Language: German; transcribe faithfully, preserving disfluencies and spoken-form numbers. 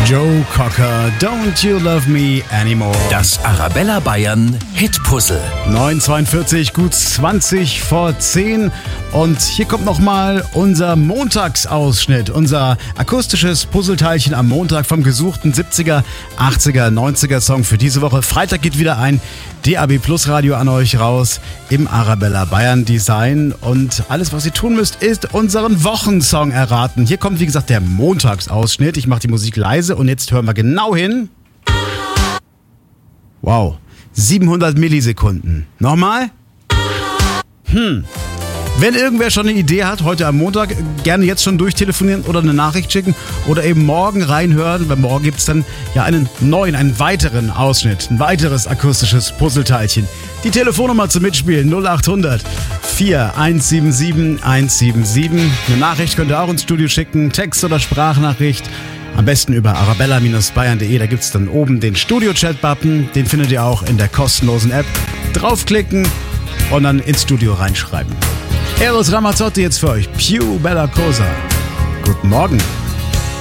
Joe Cocker, Don't You Love Me Anymore. Das Arabella Bayern Hitpuzzle. neun Uhr zweiundvierzig, gut zwanzig vor zehn. Und hier kommt nochmal unser Montagsausschnitt. Unser akustisches Puzzleteilchen am Montag vom gesuchten siebziger, achtziger, neunziger Song für diese Woche. Freitag geht wieder ein D A B Plus Radio an euch raus im Arabella Bayern Design. Und alles, was ihr tun müsst, ist unseren Wochensong erraten. Hier kommt, wie gesagt, der Montagsausschnitt. Ich mache die Musik leise und jetzt hören wir genau hin. Wow, siebenhundert Millisekunden. Nochmal? Hm. Wenn irgendwer schon eine Idee hat, heute am Montag, gerne jetzt schon durchtelefonieren oder eine Nachricht schicken oder eben morgen reinhören, weil morgen gibt es dann ja einen neuen, einen weiteren Ausschnitt, ein weiteres akustisches Puzzleteilchen. Die Telefonnummer zum Mitspielen null acht hundert, vier eins sieben sieben, eins sieben sieben. Eine Nachricht könnt ihr auch ins Studio schicken, Text- oder Sprachnachricht. Am besten über arabella Bindestrich bayern punkt de, da gibt es dann oben den Studio-Chat-Button, den findet ihr auch in der kostenlosen App. Draufklicken und dann ins Studio reinschreiben. Eros Ramazzotti jetzt für euch. Più bella cosa. Guten Morgen.